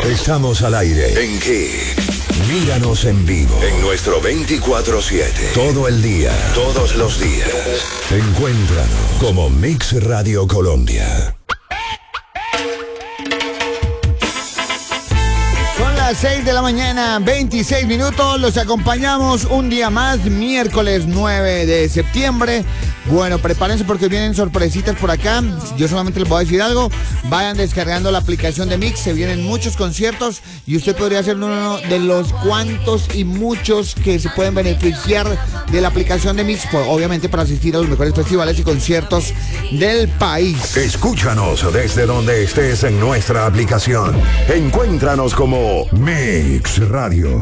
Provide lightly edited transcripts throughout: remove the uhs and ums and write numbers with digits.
Estamos al aire. ¿En qué? Míranos en vivo. En nuestro 24/7. Todo el día. Todos los días. Encuéntranos como Mix Radio Colombia. Son las 6 de la mañana, 26 minutos. Los acompañamos un día más, miércoles 9 de septiembre. Bueno, prepárense porque vienen sorpresitas por acá. Yo solamente les voy a decir algo. Vayan descargando la aplicación de Mix. Se vienen muchos conciertos y usted podría ser uno de los cuantos y muchos que se pueden beneficiar de la aplicación de Mix, obviamente para asistir a los mejores festivales y conciertos del país. Escúchanos desde donde estés en nuestra aplicación. Encuéntranos como Mix Radio.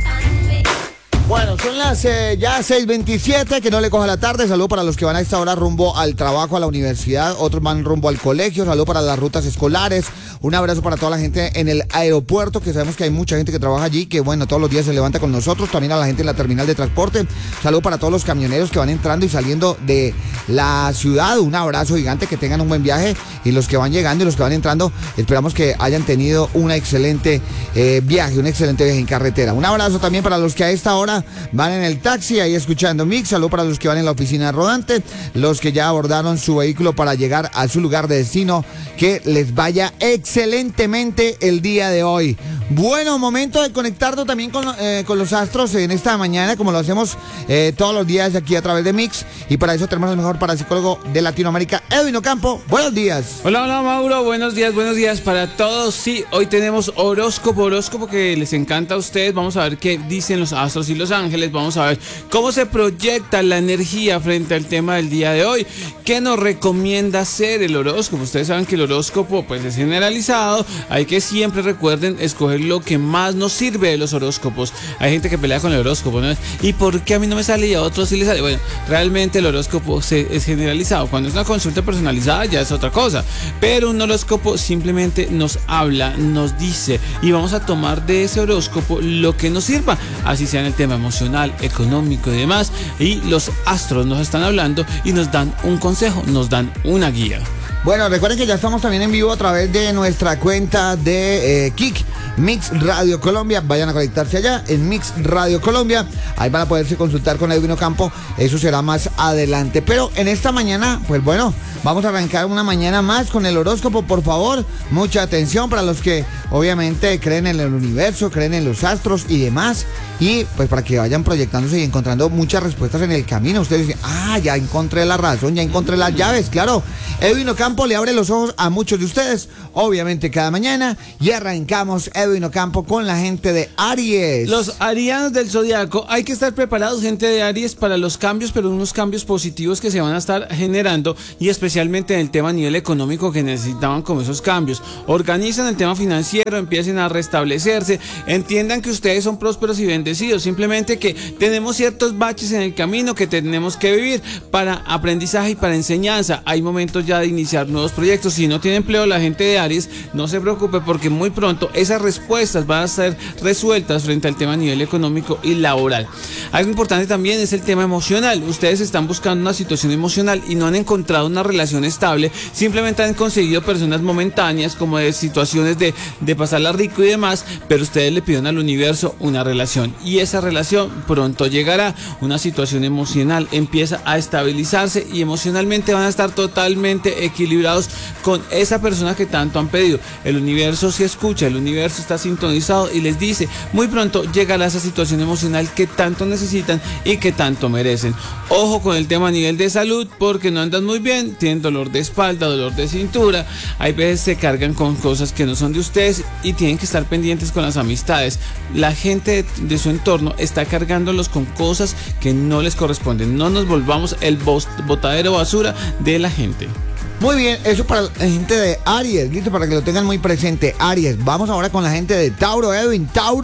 Bueno, son las ya 6:27, que no le coja la tarde. Saludo para los que van a esta hora rumbo al trabajo, a la universidad. Otros van rumbo al colegio. Saludo para las rutas escolares. Un abrazo para toda la gente en el aeropuerto, que sabemos que hay mucha gente que trabaja allí, que bueno, todos los días se levanta con nosotros. También a la gente en la terminal de transporte. Saludo para todos los camioneros que van entrando y saliendo de la ciudad. Un abrazo gigante, que tengan un buen viaje. Y los que van llegando y los que van entrando, esperamos que hayan tenido un excelente viaje en carretera. Un abrazo también para los que a esta hora van en el taxi, ahí escuchando Mix. Saludo para los que van en la oficina rodante, los que ya abordaron su vehículo para llegar a su lugar de destino. Que les vaya excelentemente el día de hoy. Bueno, momento de conectarnos también con los astros en esta mañana, como lo hacemos todos los días aquí a través de Mix. Y para eso tenemos el mejor parapsicólogo de Latinoamérica, Edwin Ocampo. Buenos días. Hola, Mauro. Buenos días para todos. Sí, hoy tenemos horóscopo que les encanta a ustedes. Vamos a ver qué dicen los astros y los ángeles. Vamos a ver cómo se proyecta la energía frente al tema del día de hoy. ¿Qué nos recomienda hacer el horóscopo? Ustedes saben que el horóscopo pues es generalizado. Hay que siempre recuerden escoger lo que más nos sirve de los horóscopos. Hay gente que pelea con el horóscopo, ¿no? ¿Y por qué a mí no me sale y a otros sí les sale? Bueno, realmente el horóscopo es generalizado. Cuando es una consulta personalizada ya es otra cosa. Pero un horóscopo simplemente nos habla, nos dice, y vamos a tomar de ese horóscopo lo que nos sirva, así sea en el tema emocional, económico y demás. Y los astros nos están hablando y nos dan un consejo, nos dan una guía. Bueno, recuerden que ya estamos también en vivo a través de nuestra cuenta de Kik, Mix Radio Colombia. Vayan a conectarse allá en Mix Radio Colombia. Ahí van a poderse consultar con Edwin Ocampo. Eso será más adelante. Pero en esta mañana, pues bueno, vamos a arrancar una mañana más con el horóscopo. Por favor, mucha atención para los que obviamente creen en el universo, creen en los astros y demás. Y pues para que vayan proyectándose y encontrando muchas respuestas en el camino. Ustedes dicen, ya encontré la razón, ya encontré las llaves. Claro, Edwin Ocampo le abre los ojos a muchos de ustedes, obviamente cada mañana. Y arrancamos Edwin Ocampo con la gente de Aries. Los arianos del zodiaco, hay que estar preparados, gente de Aries, para los cambios, pero unos cambios positivos que se van a estar generando, y especialmente en el tema a nivel económico, que necesitaban como esos cambios. Organizan el tema financiero, empiecen a restablecerse, entiendan que ustedes son prósperos y bendecidos, simplemente que tenemos ciertos baches en el camino que tenemos que vivir para aprendizaje y para enseñanza. Hay momentos ya de iniciar nuevos proyectos. Si no tiene empleo la gente de Aries, no se preocupe, porque muy pronto esas respuestas van a ser resueltas frente al tema a nivel económico y laboral. Algo importante también es el tema emocional. Ustedes están buscando una situación emocional y no han encontrado una relación estable, simplemente han conseguido personas momentáneas, como de situaciones de pasarla rico y demás, pero ustedes le piden al universo una relación, y esa relación pronto llegará. Una situación emocional empieza a estabilizarse y emocionalmente van a estar totalmente equilibrados con esa persona que tanto han pedido. El universo se escucha, el universo está sintonizado y les dice, muy pronto llegará esa situación emocional que tanto necesitan y que tanto merecen. Ojo con el tema a nivel de salud, porque no andan muy bien, tienen dolor de espalda, dolor de cintura, hay veces se cargan con cosas que no son de ustedes y tienen que estar pendientes con las amistades. La gente de su entorno está cargándolos con cosas que no les corresponden. No nos volvamos el botadero basura de la gente. Muy bien, eso para la gente de Aries, listo, para que lo tengan muy presente. Aries, vamos ahora con la gente de Tauro, Edwin.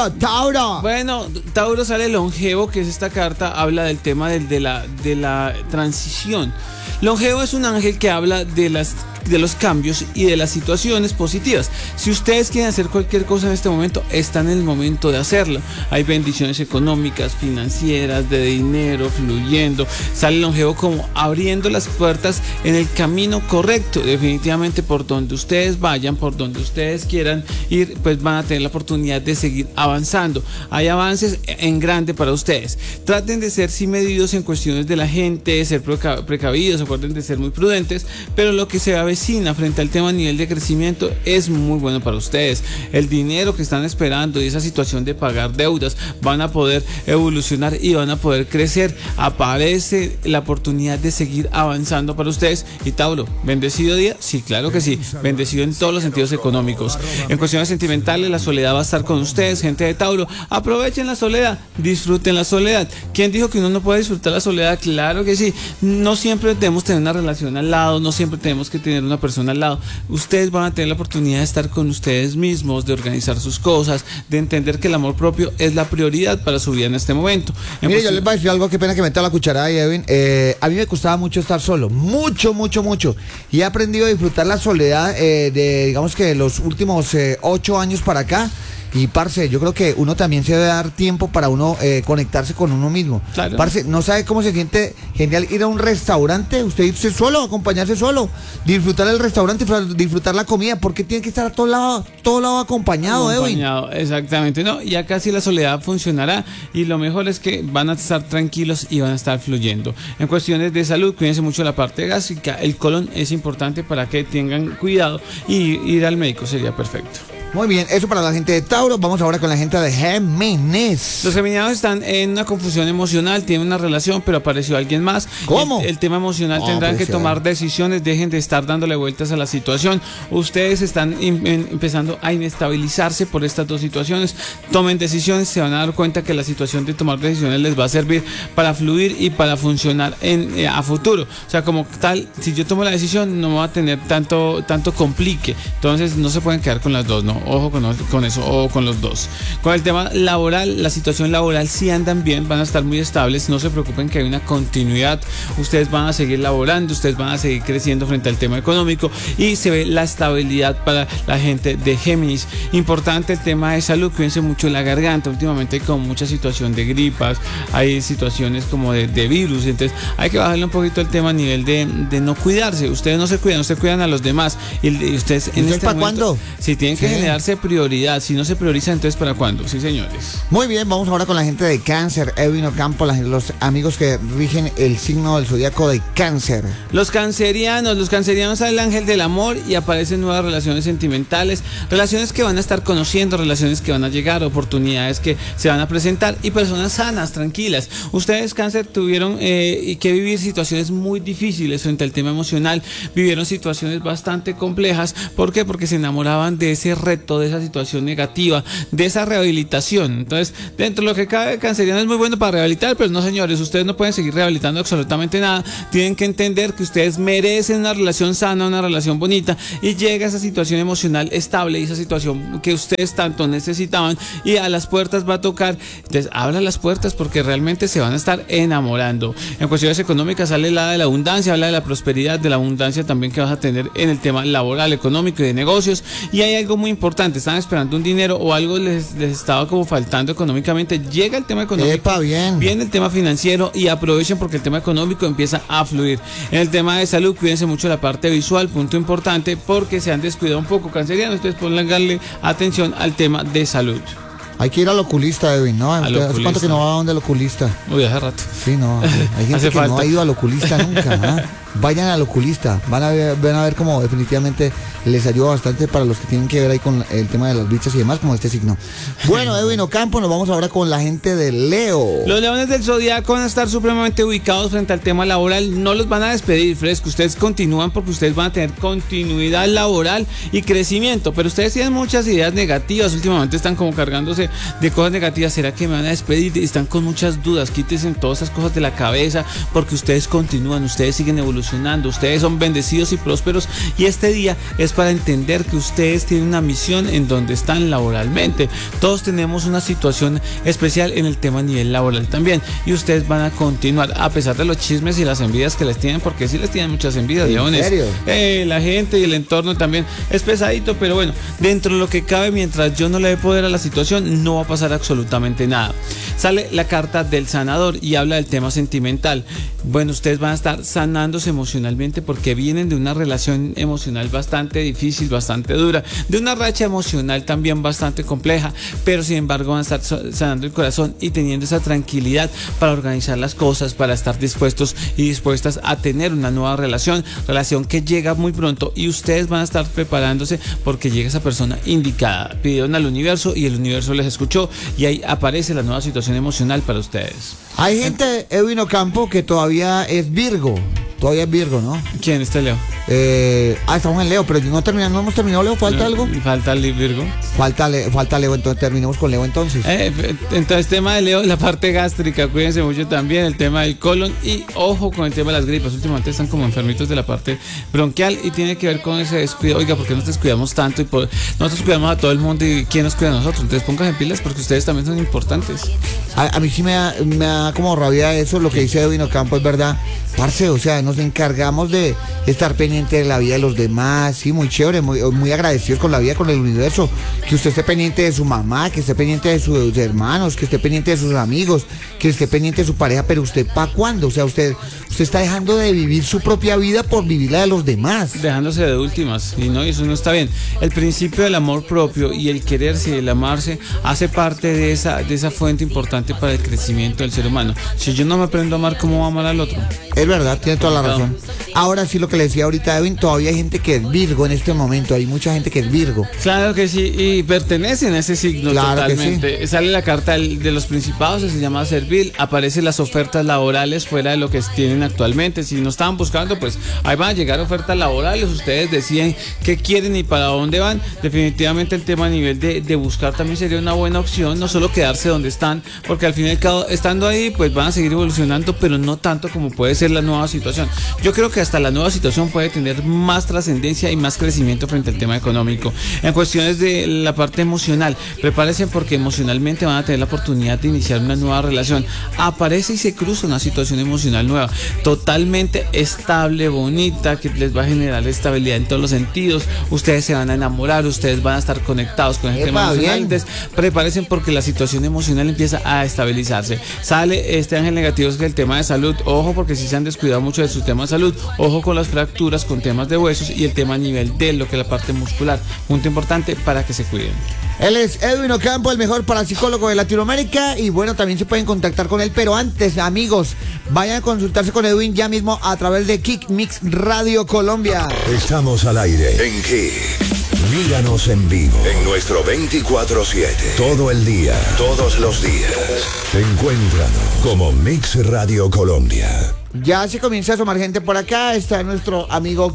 Tauro. Bueno, Tauro sale longevo, que es esta carta, habla del tema de la transición. Longevo es un ángel que habla de las de los cambios y de las situaciones positivas. Si ustedes quieren hacer cualquier cosa en este momento, están en el momento de hacerlo. Hay bendiciones económicas, financieras, de dinero fluyendo. Sale el longevo como abriendo las puertas en el camino correcto. Definitivamente por donde ustedes vayan, por donde ustedes quieran ir, pues van a tener la oportunidad de seguir avanzando. Hay avances en grande para ustedes. Traten de ser sí medidos en cuestiones de la gente, ser precavidos, acuerden de ser muy prudentes, pero lo que se avecina frente al tema a nivel de crecimiento es muy bueno para ustedes. El dinero que están esperando y esa situación de pagar deudas van a poder evolucionar y van a poder crecer. Aparece la oportunidad de seguir avanzando para ustedes. Y Tauro, ¿bendecido día? Sí, claro que sí, bendecido en todos los sentidos económicos. En cuestiones sentimentales, la soledad va a estar con ustedes, gente de Tauro. Aprovechen la soledad, disfruten la soledad. ¿Quién dijo que uno no puede disfrutar la soledad? Claro que sí. No siempre debemos tener una relación al lado, no siempre tenemos que tener una persona al lado. Ustedes van a tener la oportunidad de estar con ustedes mismos, de organizar sus cosas, de entender que el amor propio es la prioridad para su vida en este momento. Mire, yo les voy a decir algo, qué pena que meta la cucharada ahí, Edwin. A mí me costaba mucho estar solo, mucho. Y he aprendido a disfrutar la soledad de, digamos que los últimos 8 años para acá. Y parce, yo creo que uno también se debe dar tiempo para uno conectarse con uno mismo. Claro. Parce, no sabe cómo se siente genial ir a un restaurante, usted irse solo, acompañarse solo, disfrutar el restaurante, disfrutar la comida, porque tiene que estar a todo lado acompañado, Edwin. Exactamente, no, y acá sí la soledad funcionará y lo mejor es que van a estar tranquilos y van a estar fluyendo. En cuestiones de salud, cuídense mucho la parte gástrica, el colon es importante para que tengan cuidado y ir al médico sería perfecto. Muy bien, eso para la gente de Tauro. Vamos ahora con la gente de Géminis. Los geminianos están en una confusión emocional, tienen una relación, pero apareció alguien más. ¿Cómo? El tema emocional tendrán que tomar decisiones, dejen de estar dándole vueltas a la situación. Ustedes están empezando a inestabilizarse por estas dos situaciones. Tomen decisiones, se van a dar cuenta que la situación de tomar decisiones les va a servir para fluir y para funcionar a futuro. O sea, como tal, si yo tomo la decisión, no va a tener tanto complique. Entonces, no se pueden quedar con las dos, ¿no? Ojo con eso, o con los dos. Con el tema laboral, la situación laboral sí andan bien, van a estar muy estables, no se preocupen que hay una continuidad, ustedes van a seguir laborando, ustedes van a seguir creciendo frente al tema económico y se ve la estabilidad para la gente de Géminis. Importante el tema de salud, cuídense mucho la garganta, últimamente hay como mucha situación de gripas, hay situaciones como de virus, entonces hay que bajarle un poquito el tema a nivel de no cuidarse, ustedes no se cuidan a los demás y ustedes en este momento, si tienen que generarse prioridad, si no se prioriza, entonces ¿para cuándo? Sí, señores. Muy bien, vamos ahora con la gente de Cáncer, Edwin Ocampo, los amigos que rigen el signo del zodiaco de Cáncer. Los cancerianos sale el ángel del amor y aparecen nuevas relaciones sentimentales, relaciones que van a estar conociendo, relaciones que van a llegar, oportunidades que se van a presentar y personas sanas, tranquilas. Ustedes, Cáncer, tuvieron que vivir situaciones muy difíciles frente al tema emocional, vivieron situaciones bastante complejas. ¿Por qué? Porque se enamoraban de ese reto, de esa situación negativa, de esa rehabilitación. Entonces, dentro de lo que cabe, canceriano es muy bueno para rehabilitar, pero no, señores, ustedes no pueden seguir rehabilitando absolutamente nada. Tienen que entender que ustedes merecen una relación sana, una relación bonita, y llega esa situación emocional estable y esa situación que ustedes tanto necesitaban y a las puertas va a tocar. Entonces, abran las puertas porque realmente se van a estar enamorando. En cuestiones económicas sale la de la abundancia, habla de la prosperidad, de la abundancia también que vas a tener en el tema laboral, económico y de negocios. Y hay algo muy importante, están esperando un dinero o algo les estaba como faltando económicamente, llega el tema económico, viene el tema financiero y aprovechen porque el tema económico empieza a fluir. En el tema de salud, cuídense mucho la parte visual, punto importante, porque se han descuidado un poco, cancerianos, entonces pónganle atención al tema de salud. Hay que ir al oculista, Edwin, ¿no? ¿Hace cuánto que no va a donde el oculista? Uy, hace rato. Sí, no. Hay gente que no ha ido al oculista nunca, ¿no? Vayan al oculista, van a ver cómo definitivamente les ayuda bastante para los que tienen que ver ahí con el tema de las bichas y demás, como este signo. Bueno, Edwin Ocampo, nos vamos ahora con la gente de Leo. Los leones del zodiaco van a estar supremamente ubicados frente al tema laboral, no los van a despedir fresco, ustedes continúan porque ustedes van a tener continuidad laboral y crecimiento, pero ustedes tienen muchas ideas negativas, últimamente están como cargándose de cosas negativas. ¿Será que me van a despedir? Están con muchas dudas, quítense todas esas cosas de la cabeza porque ustedes continúan, ustedes siguen evolucionando evolucionando, ustedes son bendecidos y prósperos y este día es para entender que ustedes tienen una misión en donde están laboralmente. Todos tenemos una situación especial en el tema a nivel laboral también y ustedes van a continuar a pesar de los chismes y las envidias que les tienen, porque sí les tienen muchas envidias, leones. ¿En serio? La gente y el entorno también es pesadito, pero bueno, dentro de lo que cabe, mientras yo no le dé poder a la situación, no va a pasar absolutamente nada. Sale la carta del sanador y habla del tema sentimental. Bueno, ustedes van a estar sanándose emocionalmente porque vienen de una relación emocional bastante difícil, bastante dura, de una racha emocional también bastante compleja, pero sin embargo van a estar sanando el corazón y teniendo esa tranquilidad para organizar las cosas, para estar dispuestos y dispuestas a tener una nueva relación que llega muy pronto y ustedes van a estar preparándose porque llega esa persona indicada. Pidieron al universo y el universo les escuchó y ahí aparece la nueva situación emocional para ustedes. Hay gente, Edwin Ocampo, que todavía es Virgo. Todavía es Virgo, ¿no? ¿Quién está Leo? Estamos en Leo, pero no hemos terminado Leo, ¿falta algo? Falta Virgo. Falta Leo, entonces terminemos con Leo entonces. Entonces, tema de Leo, la parte gástrica, cuídense mucho también, el tema del colon y ojo con el tema de las gripas. Últimamente están como enfermitos de la parte bronquial y tiene que ver con ese descuido. Oiga, ¿por qué nos descuidamos tanto? Nosotros cuidamos a todo el mundo y ¿quién nos cuida a nosotros? Entonces pónganse pilas porque ustedes también son importantes. A mí sí me da como rabia eso, lo que dice Edwin Ocampo es verdad. Parce, o sea, nos encargamos de estar pendiente de la vida de los demás, sí, muy chévere, muy agradecidos con la vida, con el universo, que usted esté pendiente de su mamá, que esté pendiente de sus hermanos, que esté pendiente de sus amigos, que esté pendiente de su pareja, pero usted ¿para cuándo? O sea, usted está dejando de vivir su propia vida por vivir la de los demás. Dejándose de últimas, y no, eso no está bien. El principio del amor propio y el quererse y el amarse hace parte de esa fuente importante para el crecimiento del ser humano. Si yo no me aprendo a amar, ¿cómo voy a amar al otro? Es verdad, tiene toda la razón. Ahora sí, lo que le decía ahorita Edwin, todavía hay gente que es Virgo en este momento, hay mucha gente que es Virgo. Claro que sí, y pertenecen a ese signo, claro, totalmente. Que sí. Sale la carta de los principados, se llama servil, aparecen las ofertas laborales fuera de lo que tienen actualmente. Si no estaban buscando, pues ahí van a llegar ofertas laborales, ustedes deciden qué quieren y para dónde van. Definitivamente el tema a nivel de buscar también sería una buena opción, no solo quedarse donde están, porque al fin y al cabo, estando ahí, pues van a seguir evolucionando, pero no tanto como puede ser la nueva situación. Yo creo que hasta la nueva situación puede tener más trascendencia y más crecimiento frente al tema económico. En cuestiones de la parte emocional, prepárense porque emocionalmente van a tener la oportunidad de iniciar una nueva relación. Aparece y se cruza una situación emocional nueva, totalmente estable, bonita, que les va a generar estabilidad en todos los sentidos. Ustedes se van a enamorar, ustedes van a estar conectados con el tema emocional. Entonces, prepárense porque la situación emocional empieza a estabilizarse. Sale este ángel negativo, que es el tema de salud. Ojo porque si se han descuidado mucho de su tema de salud, ojo con las fracturas, con temas de huesos y el tema a nivel de lo que es la parte muscular. Punto importante para que se cuiden. Él es Edwin Ocampo, el mejor parapsicólogo de Latinoamérica y bueno, también se pueden contactar con él, pero antes, amigos, vayan a consultarse con Edwin ya mismo a través de Kick Mix Radio Colombia. Estamos al aire en Kick. Míranos en vivo en nuestro 24/7. Todo el día, todos los días. Encuéntranos como Mix Radio Colombia. Ya se comienza a asomar gente por acá. Está nuestro amigo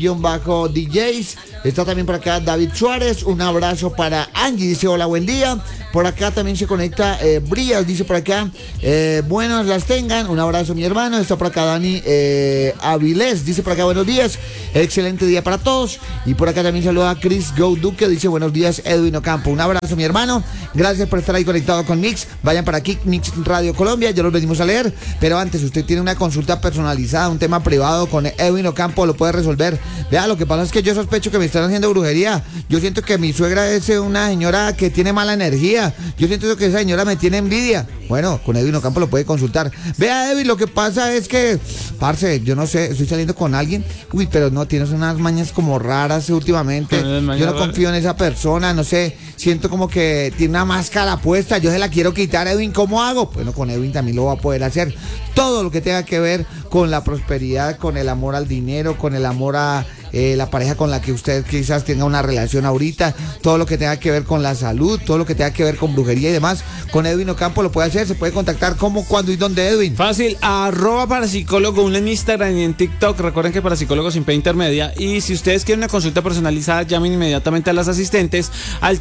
Kick-DJs. Está también por acá David Suárez. Un abrazo para Angie. Dice hola, buen día. Por acá también se conecta Brías. Dice por acá buenas las tengan. Un abrazo mi hermano. Está por acá Dani Avilés. Dice por acá buenos días. Excelente día para todos. Y por acá también saluda a Chris Go Duque. Dice buenos días Edwin Ocampo. Un abrazo mi hermano. Gracias por estar ahí conectado con Mix. Vayan para Kick Mix Radio Colombia. Ya los venimos a leer. Pero antes, usted tiene una consulta personalizada, un tema privado con Edwin Ocampo, lo puede resolver. Vea, lo que pasa es que yo sospecho que me están haciendo brujería. Yo siento que mi suegra es una señora que tiene mala energía. Yo siento que esa señora me tiene envidia. Bueno, con Edwin Ocampo lo puede consultar. Vea, Edwin, lo que pasa es que, parce, yo no sé, estoy saliendo con alguien. Uy, pero no, tienes unas mañas como raras últimamente. Yo no confío en esa persona, no sé. Siento como que tiene una máscara puesta. Yo se la quiero quitar, Edwin. ¿Cómo hago? Bueno, con Edwin también lo va a poder hacer. Todo lo que tenga que ver con la prosperidad, con el amor al dinero, con el amor a la pareja con la que usted quizás tenga una relación ahorita, todo lo que tenga que ver con la salud, todo lo que tenga que ver con brujería y demás, con Edwin Ocampo lo puede hacer. Se puede contactar cómo, cuándo y dónde, Edwin. Fácil, @parapsicólogo, uno en Instagram y en TikTok. Recuerden que Parapsicólogo sin P intermedia. Y si ustedes quieren una consulta personalizada, llamen inmediatamente a las asistentes al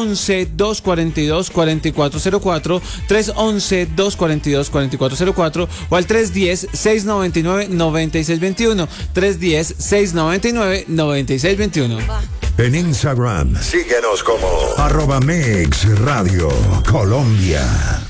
311-242-4404, 311-242-4404 o al 310-699-9621, 310-699-9621. En Instagram, síguenos como @MixRadio Colombia.